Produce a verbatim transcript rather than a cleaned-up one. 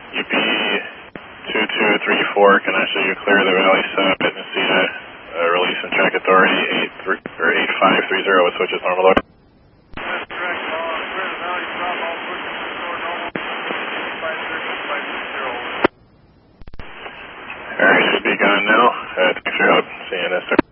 U P two two three four, can I show you clear the Valley Summit and see a, a release and track authority eight three or eight five three zero with switches normal load. That's correct. All clear the Valley Stop, all switches restore normal. eight five three zero. Alright, should be gone now. Uh, thanks for your help. See you next time.